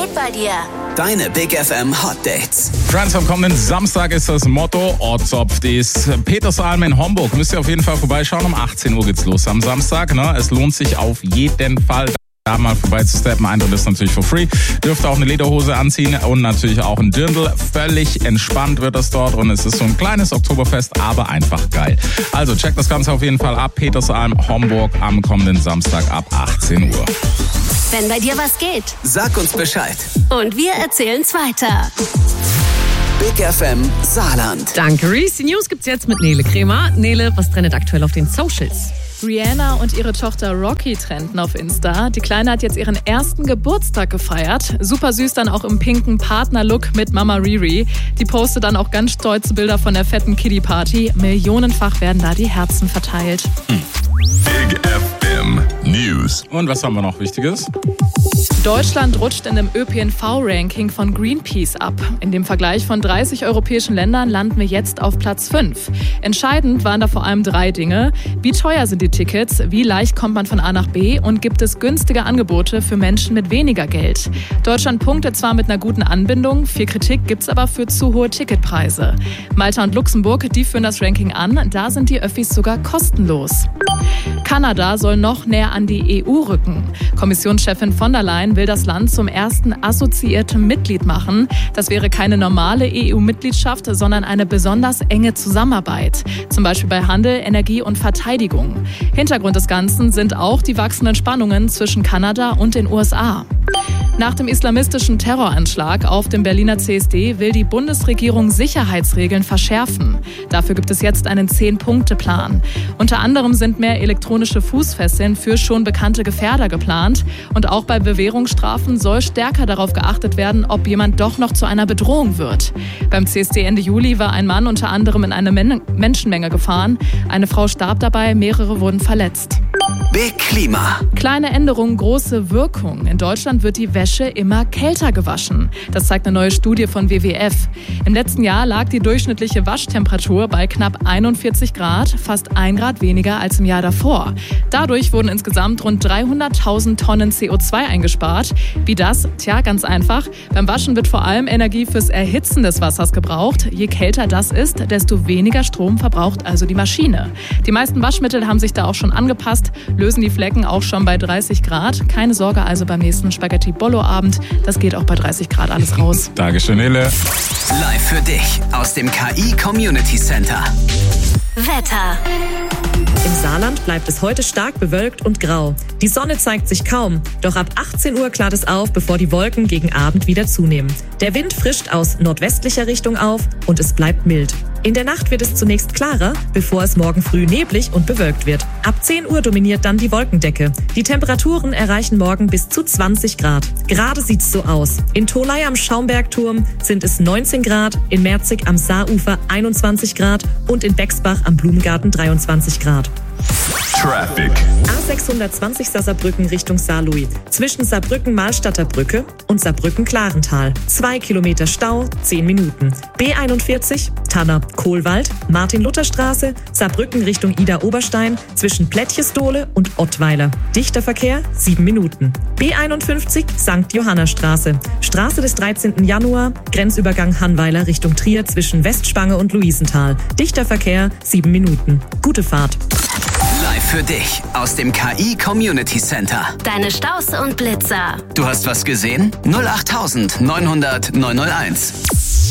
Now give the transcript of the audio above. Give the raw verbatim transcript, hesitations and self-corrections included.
geht bei dir? Deine Big F M Hot Dates. Friends, am kommenden Samstag ist das Motto Ortszopf des Petersalm in Homburg. Müsst ihr auf jeden Fall vorbeischauen. Um achtzehn Uhr geht's los am Samstag. Ne? Es lohnt sich auf jeden Fall, da mal vorbeizusteppen. Eintritt ist natürlich for free. Dürft auch eine Lederhose anziehen und natürlich auch ein Dirndl. Völlig entspannt wird das dort und es ist so ein kleines Oktoberfest, aber einfach geil. Also checkt das Ganze auf jeden Fall ab. Petersalm, Homburg am kommenden Samstag ab achtzehn Uhr. Wenn bei dir was geht, Sag uns Bescheid. und wir erzählen's weiter. Big F M Saarland. Danke, Reese. Die News gibt's jetzt mit Nele Kremer. Nele, was trendet aktuell auf den Socials? Rihanna und ihre Tochter Rocky trenden auf Insta. Die Kleine hat jetzt ihren ersten Geburtstag gefeiert. Super süß, dann auch im pinken Partnerlook mit Mama Riri. Die postet dann auch ganz stolze Bilder von der fetten Kiddie-Party. Millionenfach werden da die Herzen verteilt. Big F M News. Und was haben wir noch Wichtiges? Deutschland rutscht in dem Ö P N V-Ranking von Greenpeace ab. In dem Vergleich von dreißig europäischen Ländern landen wir jetzt auf Platz fünf. Entscheidend waren da vor allem drei Dinge. Wie teuer sind die Tickets? Wie leicht kommt man von A nach B? Und gibt es günstige Angebote für Menschen mit weniger Geld? Deutschland punktet zwar mit einer guten Anbindung, viel Kritik gibt's aber für zu hohe Ticketpreise. Malta und Luxemburg, die führen das Ranking an. Da sind die Öffis sogar kostenlos. Kanada soll noch näher an die E U rücken. Kommissionschefin von der Leyen will das Land zum ersten assoziierten Mitglied machen. Das wäre keine normale E U-Mitgliedschaft, sondern eine besonders enge Zusammenarbeit. Zum Beispiel bei Handel, Energie und Verteidigung. Hintergrund des Ganzen sind auch die wachsenden Spannungen zwischen Kanada und den U S A. Nach dem islamistischen Terroranschlag auf dem Berliner C S D will die Bundesregierung Sicherheitsregeln verschärfen. Dafür gibt es jetzt einen zehn-Punkte-Plan. Unter anderem sind mehr elektronische Fußfesseln für schon bekannte Gefährder geplant. Und auch bei Bewährungsstrafen soll stärker darauf geachtet werden, ob jemand doch noch zu einer Bedrohung wird. Beim C S D Ende Juli war ein Mann unter anderem in eine Men- Menschenmenge gefahren. Eine Frau starb dabei, mehrere wurden verletzt. Big Klima. Kleine Änderung, große Wirkung. In Deutschland wird die Wäsche immer kälter gewaschen. Das zeigt eine neue Studie von W W F. Im letzten Jahr lag die durchschnittliche Waschtemperatur bei knapp einundvierzig Grad, fast ein Grad weniger als im Jahr davor. Dadurch wurden insgesamt rund dreihunderttausend Tonnen C O zwei eingespart. Wie das? Tja, ganz einfach. Beim Waschen wird vor allem Energie fürs Erhitzen des Wassers gebraucht. Je kälter das ist, desto weniger Strom verbraucht also die Maschine. Die meisten Waschmittel haben sich da auch schon angepasst, lösen die Flecken auch schon bei dreißig Grad. Keine Sorge also beim nächsten Spaghetti-Bollo-Abend. Das geht auch bei dreißig Grad alles raus. Dankeschön, Nele. Live für dich aus dem K I Community Center. Wetter. Im Saarland bleibt es heute stark bewölkt und grau. Die Sonne zeigt sich kaum, doch ab achtzehn Uhr klart es auf, bevor die Wolken gegen Abend wieder zunehmen. Der Wind frischt aus nordwestlicher Richtung auf und es bleibt mild. In der Nacht wird es zunächst klarer, bevor es morgen früh neblig und bewölkt wird. Ab zehn Uhr dominiert dann die Wolkendecke. Die Temperaturen erreichen morgen bis zu zwanzig Grad. Gerade sieht's so aus. In Tholey am Schaumbergturm sind es neunzehn Grad, in Merzig am Saarufer einundzwanzig Grad und in Bexbach am Blumengarten dreiundzwanzig Grad. Traffic. A sechshundertzwanzig Saarbrücken Richtung Saarlouis. Zwischen Saarbrücken-Malstatter Brücke und Saarbrücken-Klarental. Zwei Kilometer Stau, zehn Minuten. B einundvierzig, Tanner-Kohlwald, Martin-Luther-Straße, Saarbrücken Richtung Ida-Oberstein, zwischen Plättjesdohle und Ottweiler. Dichter Verkehr, sieben Minuten. B einundfünfzig, Sankt Johanna-Straße. Straße des dreizehnten Januar, Grenzübergang Hannweiler Richtung Trier zwischen Westspange und Luisenthal. Dichter Verkehr, sieben Minuten. Gute Fahrt. Live für dich aus dem K I Community Center. Deine Staus und Blitzer. Du hast was gesehen? null acht neunhundert neunhunderteins.